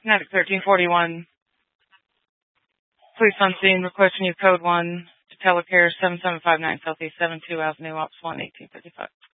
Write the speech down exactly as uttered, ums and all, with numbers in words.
Kinetic thirteen forty-one. Police on scene requesting you code one to Telecare seven seven five nine Southeast seven two Avenue, Ops one eighteen fifty-five.